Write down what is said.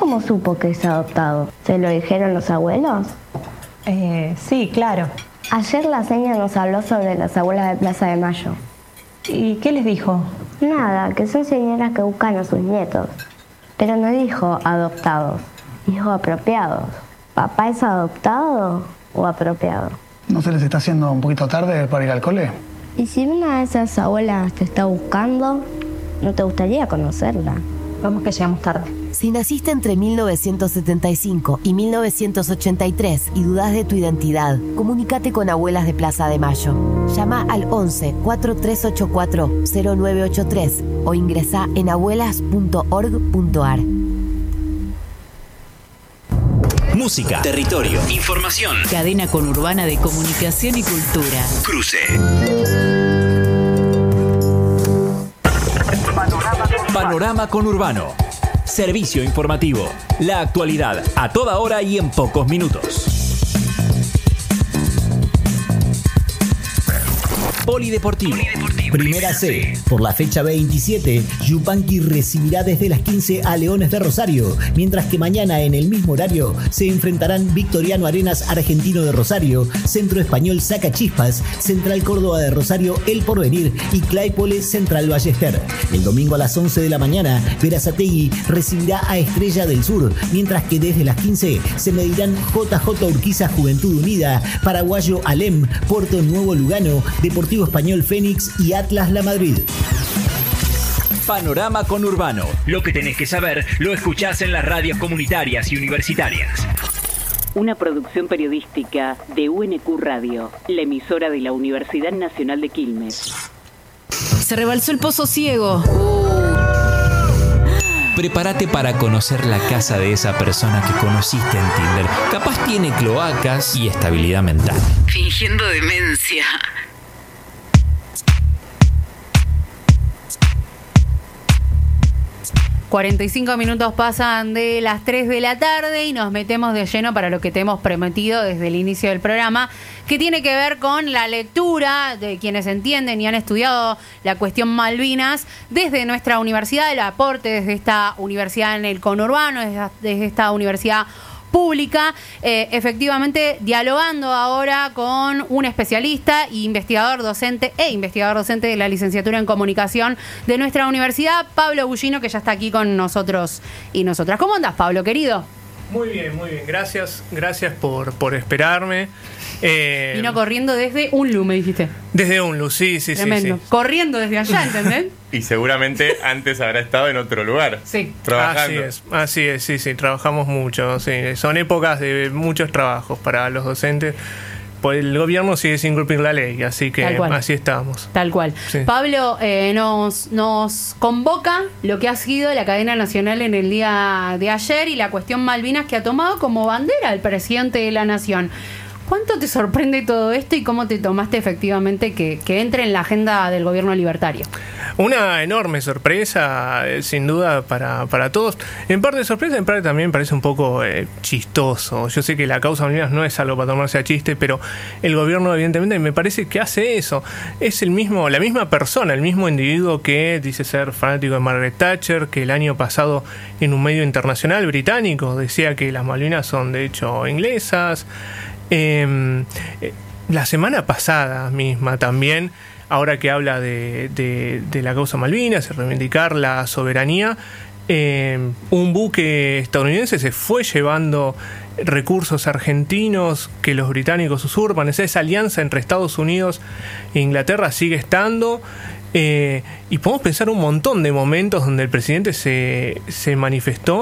cómo supo que es adoptado? ¿Se lo dijeron los abuelos? Sí, claro. Ayer la seña nos habló sobre las abuelas de Plaza de Mayo. ¿Y qué les dijo? Nada, que son señoras que buscan a sus nietos. Pero no dijo adoptados, dijo apropiados. ¿Papá es adoptado o apropiado? ¿No se les está haciendo un poquito tarde para ir al cole? ¿Y si una de esas abuelas te está buscando, no te gustaría conocerla? Vamos que llegamos tarde. Si naciste entre 1975 y 1983 y dudás de tu identidad, comunícate con Abuelas de Plaza de Mayo. Llama al 11 4384 0983 o ingresá en abuelas.org.ar. Música, territorio, información. Cadena conurbana de comunicación y cultura. Cruce. Panorama conurbano. Servicio informativo. La actualidad a toda hora y en pocos minutos. Polideportivo. Primera C. Por la fecha 27, Yupanqui recibirá desde las 15 a Leones de Rosario, mientras que mañana en el mismo horario se enfrentarán Victoriano Arenas Argentino de Rosario, Centro Español Sacachispas, Central Córdoba de Rosario El Porvenir y Claypole Central Ballester. El domingo a las 11 de la mañana, Verazategui recibirá a Estrella del Sur, mientras que desde las 15 se medirán JJ Urquiza Juventud Unida, Paraguayo Alem, Puerto Nuevo Lugano, Deportivo Español Fénix y Atlas La Madrid. Panorama conurbano. Lo que tenés que saber lo escuchás en las radios comunitarias y universitarias. Una producción periodística de UNQ Radio, la emisora de la Universidad Nacional de Quilmes. Se rebalsó el pozo ciego. Prepárate para conocer la casa de esa persona que conociste en Tinder. Capaz tiene cloacas y estabilidad mental. Fingiendo demencia. 45 minutos pasan de las 3 de la tarde y nos metemos de lleno para lo que te hemos prometido desde el inicio del programa, que tiene que ver con la lectura de quienes entienden y han estudiado la cuestión Malvinas desde nuestra universidad, el aporte desde esta universidad en el conurbano, desde esta universidad pública, efectivamente dialogando ahora con un especialista e investigador docente de la licenciatura en comunicación de nuestra universidad, Pablo Bullino, que ya está aquí con nosotros y nosotras. ¿Cómo andás, Pablo, querido? Muy bien, gracias por esperarme. Vino corriendo desde UNLU, me dijiste. Desde UNLU, sí. Tremendo. Corriendo desde allá, ¿entendés? Y seguramente antes habrá estado en otro lugar. Sí. Trabajando. Así es, sí, trabajamos mucho. Sí. Son épocas de muchos trabajos para los docentes. Pues el gobierno sigue sin cumplir la ley, así que así estamos. Tal cual. Sí. Pablo, nos convoca lo que ha sido la cadena nacional en el día de ayer y la cuestión Malvinas, que ha tomado como bandera el presidente de la nación. ¿Cuánto te sorprende todo esto y cómo te tomaste efectivamente que entre en la agenda del gobierno libertario? Una enorme sorpresa, sin duda, para todos. En parte sorpresa, en parte también parece un poco chistoso. Yo sé que la causa Malvinas no es algo para tomarse a chiste, pero el gobierno evidentemente me parece que hace eso. Es la misma persona, el mismo individuo que dice ser fanático de Margaret Thatcher, que el año pasado en un medio internacional británico decía que las Malvinas son de hecho inglesas. La semana pasada misma también, ahora que habla de la causa Malvinas, de reivindicar la soberanía, un buque estadounidense se fue llevando recursos argentinos que los británicos usurpan. Esa alianza entre Estados Unidos e Inglaterra sigue estando. Y podemos pensar un montón de momentos donde el presidente se manifestó